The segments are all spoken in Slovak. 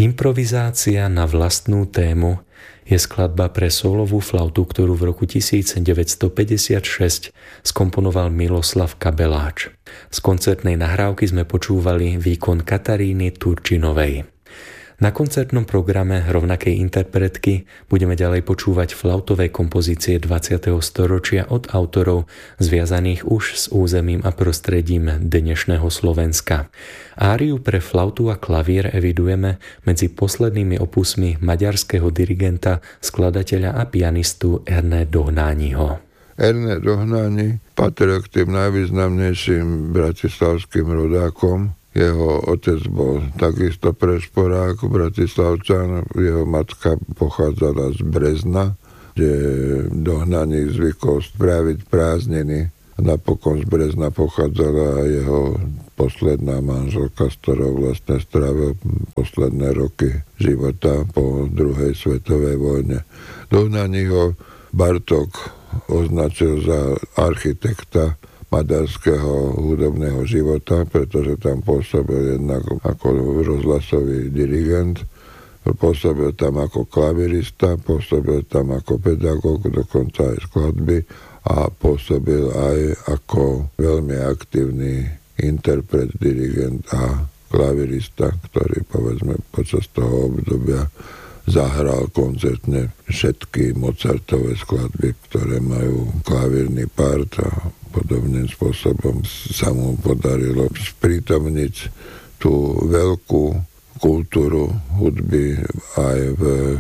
Improvizácia na vlastnú tému je skladba pre sólovú flautu, ktorú v roku 1956 skomponoval Miloslav Kabeláč. Z koncertnej nahrávky sme počúvali výkon Kataríny Turčinovej. Na koncertnom programe rovnakej interpretky budeme ďalej počúvať flautové kompozície 20. storočia od autorov zviazaných už s územím a prostredím dnešného Slovenska. Áriu pre flautu a klavír evidujeme medzi poslednými opusmi maďarského dirigenta, skladateľa a pianistu Erne Dohnániho. Erne Dohnáni patril k tým najvýznamnejším bratislavským rodákom. Jeho otec bol takisto prešporák, bratislavčan, jeho matka pochádzala z Brezna, kde Dohnánik zvykol spraviť prázdniny. Napokon z Brezna pochádzala jeho posledná manželka, s ktorou vlastne strávil posledné roky života po druhej svetovej vojne. Dohnániho Bartók označil za architekta maďarského hudobného života, pretože tam pôsobil jednak ako rozhlasový dirigent, pôsobil tam ako klavirista, pôsobil tam ako pedagóg, dokonca aj skladby a pôsobil aj ako veľmi aktívny interpret, dirigent a klavirista, ktorý povedzme počas toho obdobia zahral koncertne všetky Mozartové skladby, ktoré majú klavírny part a podobným spôsobom sa mu podarilo sprítomniť tú veľkú kultúru hudby aj v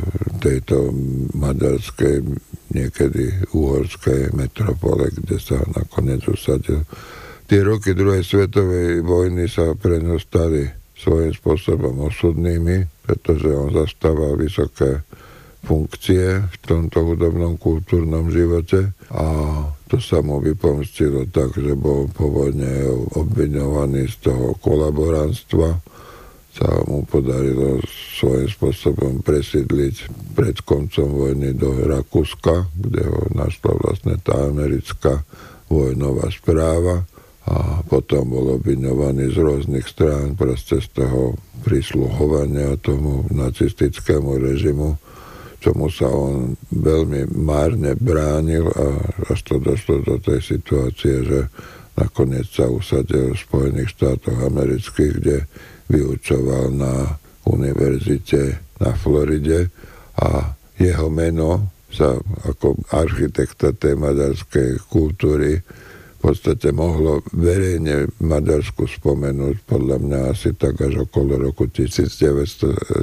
tejto maďarskej, niekedy uhorskej metropole, kde sa nakoniec usadil. Tie roky druhej svetovej vojny sa pre ňo stali svojím spôsobom osudnými, pretože on zastával vysoké funkcie v tomto hudobnom kultúrnom živote a to sa mu vypomstilo tak, že bol po vojne obviňovaný z toho kolaborantstva. Sa mu podarilo svojím spôsobom presídliť pred koncom vojny do Rakúska, kde ho našla vlastne tá americká vojnová správa a potom bol obviňovaný z rôznych strán proste z toho prisluhovania tomu nacistickému režimu, čomu sa on veľmi márne bránil a až to došlo do tej situácie, že nakoniec sa usadil v Spojených štátoch amerických, kde vyučoval na univerzite na Floride a jeho meno sa ako architekta tej maďarskej kultúry v podstate mohlo verejne v Maďarsku spomenúť podľa mňa asi tak až okolo roku 1970,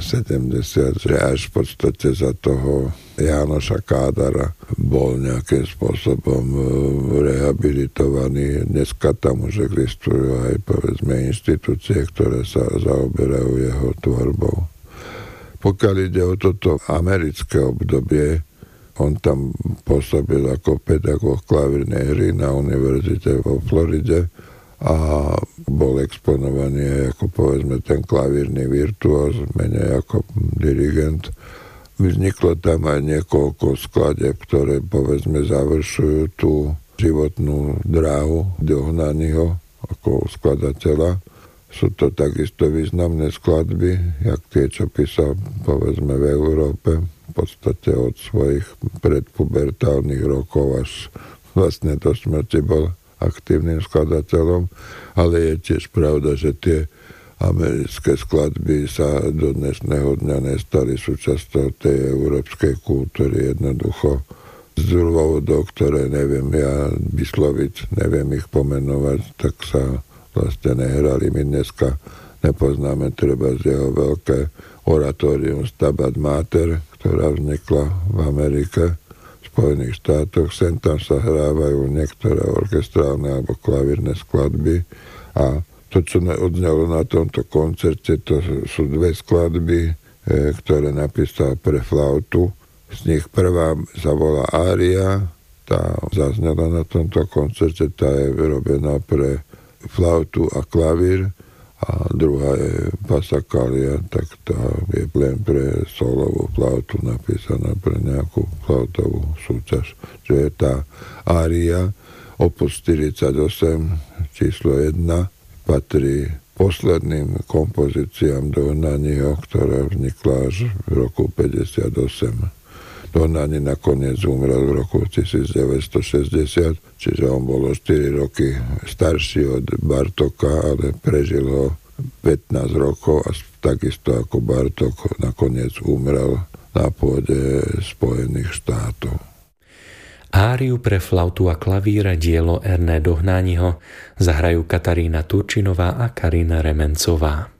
že až v podstate za toho Jánoša Kádara bol nejakým spôsobom rehabilitovaný. Dneska tam už existujú aj povedzme inštitúcie, ktoré sa zaoberajú jeho tvorbou. Pokiaľ ide o toto americké obdobie, on tam pôsobil ako pedagóg klavírnej hry na univerzite vo Floride a bol exponovaný aj ako povedzme ten klavírny virtuóz, menej ako dirigent. Vzniklo tam aj niekoľko skladieb, ktoré povedzme završujú tú životnú dráhu Dohnániho ako skladateľa. Sú to takisto významné skladby, jak tie, čo písal povedzme v Európe, v podstate od svojich predpubertálnych rokov až vlastne do smrti bol aktívnym skladateľom, ale je tiež pravda, že tie americké skladby sa do dnešného dňa nestali súčasťou tej európskej kultúry, jednoducho z dôvodov, ktoré neviem ja vysloviť, neviem ich pomenovať, tak sa vlastne nehrali. My dneska nepoznáme treba z jeho veľké oratórium Stabat Mater, ktorá vznikla v Amerike, v Spojených štátoch. Sem tam sa hrávajú niektoré orchestrálne alebo klavírne skladby a to, čo odznelo na tomto koncerte, to sú dve skladby, ktoré napísal pre flautu. Z nich prvá sa volá Ária, tá zaznela na tomto koncerte, tá je vyrobená pre flautu a klavír a druhá je Passacaglia, tak tá je len pre solovú flautu napísaná pre nejakú flautovú súťaž. Čo je tá Ária, opus 48, číslo 1, patrí posledným kompozíciám Dohnányho, ktorá vznikla až v roku 58. Dohnány nakoniec umrel v roku 1960, čiže on bol o 4 roky starší od Bartóka, ale prežil ho 15 rokov a takisto ako Bartók nakoniec umrel na pôde Spojených štátov. Áriu pre flautu a klavír dielo Erné Dohnányho zahrajú Katarína Turčinová a Karina Remencová.